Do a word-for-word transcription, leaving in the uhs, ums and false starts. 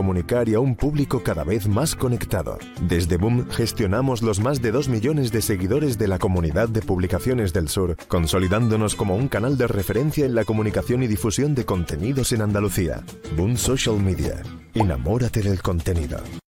comunicar y a un público cada vez más conectado. Desde Boom gestionamos los más de dos millones de seguidores de la comunidad de Publicaciones del Sur, consolidándonos como un canal de referencia en la comunicación y difusión de contenidos en Andalucía. Boom Social Media. Enamórate del contenido.